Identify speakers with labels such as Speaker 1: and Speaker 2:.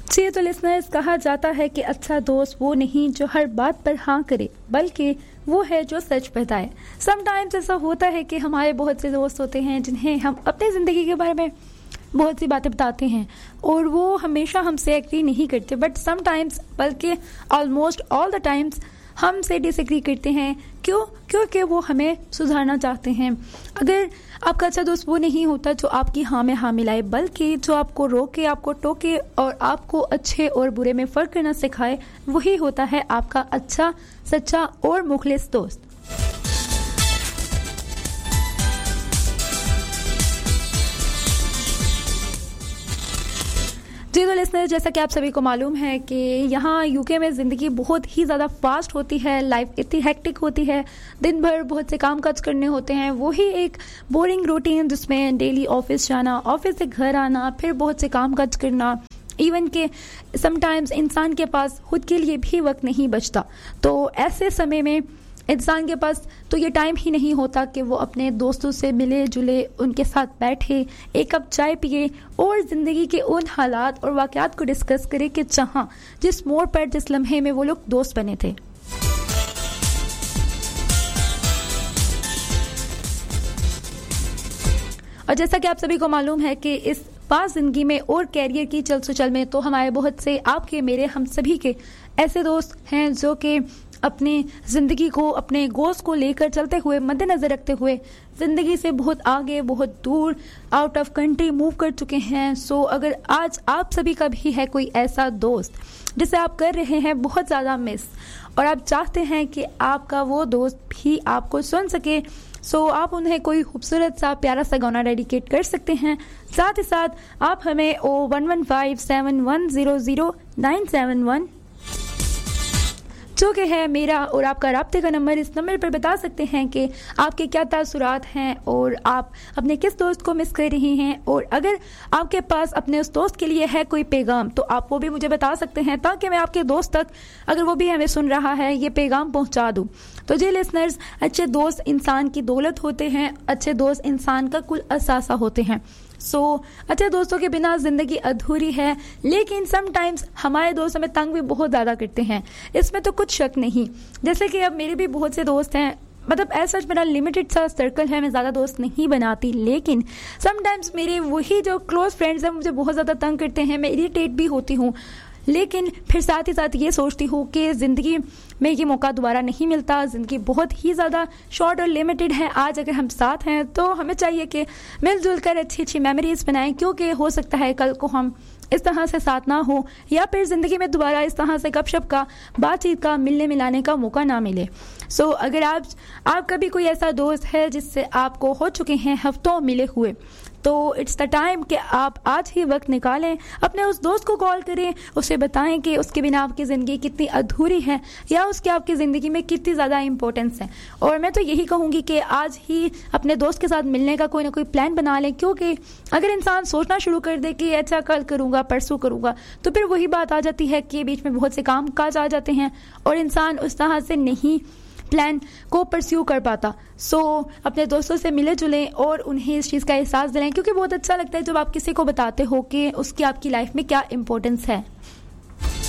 Speaker 1: जी तो लिसनर्स, कहा जाता है कि अच्छा दोस्त वो नहीं जो हर बात पर हाँ करे, बल्कि वो है जो सच बताए। समटाइम्स ऐसा होता है कि हमारे बहुत से दोस्त होते हैं जिन्हें हम अपनी ज़िंदगी के बारे में बहुत सी बातें बताते हैं और वो हमेशा हमसे एग्री नहीं करते, बट समटाइम्स बल्कि ऑलमोस्ट ऑल द टाइम्स हमसे डिसएग्री करते हैं। क्यों? क्योंकि वो हमें सुधारना चाहते हैं। अगर आपका अच्छा दोस्त वो नहीं होता जो आपकी हाँ में हाँ मिलाए, बल्कि जो आपको रोके, आपको टोके और आपको अच्छे और बुरे में फ़र्क करना सिखाए, वही होता है आपका अच्छा, सच्चा और मुखलिस दोस्त। जी तो लिसनर, जैसा कि आप सभी को मालूम है कि यहाँ यूके में ज़िंदगी बहुत ही ज़्यादा फास्ट होती है, लाइफ इतनी हेक्टिक होती है, दिन भर बहुत से काम काज करने होते हैं, वही एक बोरिंग रूटीन जिसमें डेली ऑफिस जाना, ऑफिस से घर आना, फिर बहुत से काम काज करना, इवन के समटाइम्स इंसान के पास खुद के लिए भी वक्त नहीं बचता। तो ऐसे समय में इंसान के पास तो ये टाइम ही नहीं होता कि वो अपने दोस्तों से मिले जुले, उनके साथ बैठे, एक कप चाय पिए और ज़िंदगी के उन हालात और वाक़यात को डिस्कस करे कि जहाँ जिस मोड़ पर, जिस लम्हे में वो लोग दोस्त बने थे। और जैसा कि आप सभी को मालूम है कि इस फास्ट जिंदगी में और कैरियर की चल में तो हमारे बहुत से, आपके, मेरे, हम सभी के ऐसे दोस्त हैं जो कि अपनी ज़िंदगी को, अपने गोल्स को लेकर चलते हुए, मद्देनज़र रखते हुए ज़िंदगी से बहुत आगे, बहुत दूर, आउट ऑफ कंट्री मूव कर चुके हैं। सो अगर आज आप सभी का भी है कोई ऐसा दोस्त जिसे आप कर रहे हैं बहुत ज़्यादा मिस और आप चाहते हैं कि आपका वो दोस्त भी आपको सुन सके, सो आप उन्हें कोई खूबसूरत सा प्यारा सा गाना डेडिकेट कर सकते हैं। साथ ही साथ आप हमें 011571000971 जो कि है मेरा और आपका राब्ते का नंबर, इस नंबर पर बता सकते हैं कि आपके क्या तासुरात हैं और आप अपने किस दोस्त को मिस कर रही हैं। और अगर आपके पास अपने उस दोस्त के लिए है कोई पैगाम तो आप वो भी मुझे बता सकते हैं, ताकि मैं आपके दोस्त तक, अगर वो भी हमें सुन रहा है, ये पैगाम पहुंचा दूं। तो जी लिसनर्स, अच्छे दोस्त इंसान की दौलत होते हैं, अच्छे दोस्त इंसान का कुल असासा होते हैं। अच्छे दोस्तों के बिना ज़िंदगी अधूरी है, लेकिन समटाइम्स हमारे दोस्त हमें तंग भी बहुत ज़्यादा करते हैं, इसमें तो कुछ शक नहीं। जैसे कि अब मेरे भी बहुत से दोस्त हैं, मतलब ऐसा मेरा लिमिटेड सा सर्कल है, मैं ज़्यादा दोस्त नहीं बनाती, लेकिन समटाइम्स मेरे वही जो क्लोज फ्रेंड्स हैं मुझे बहुत ज़्यादा तंग करते हैं, मैं इरिटेट भी होती हूँ, लेकिन फिर साथ ही साथ ये सोचती हूँ कि ज़िंदगी में ये मौका दोबारा नहीं मिलता, ज़िंदगी बहुत ही ज़्यादा शॉर्ट और लिमिटेड है। आज अगर हम साथ हैं तो हमें चाहिए कि मिलजुल कर अच्छी अच्छी मेमोरीज बनाएं, क्योंकि हो सकता है कल को हम इस तरह से साथ ना हो, या फिर ज़िंदगी में दोबारा इस तरह से गपशप का, बातचीत का, मिलने मिलाने का मौका ना मिले। अगर आपका भी कोई ऐसा दोस्त है जिससे आपको हो चुके हैं हफ्तों मिले हुए, तो इट्स द टाइम कि आप आज ही वक्त निकालें, अपने उस दोस्त को कॉल करें, उसे बताएं कि उसके बिना आपकी ज़िंदगी कितनी अधूरी है या उसके आपकी ज़िंदगी में कितनी ज़्यादा इंपॉर्टेंस है। और मैं तो यही कहूँगी कि आज ही अपने दोस्त के साथ मिलने का कोई ना कोई प्लान बना लें, क्योंकि अगर इंसान सोचना शुरू कर दे कि अच्छा कल करूँगा, परसों करूँगा, तो फिर वही बात आ जाती है कि बीच में बहुत से काम काज आ जाते हैं और इंसान उस तरह से नहीं प्लान को परस्यू कर पाता। अपने दोस्तों से मिले जुलें और उन्हें इस चीज़ का एहसास दिलाएं, क्योंकि बहुत अच्छा लगता है जब आप किसी को बताते हो कि उसकी आपकी लाइफ में क्या इंपॉर्टेंस है।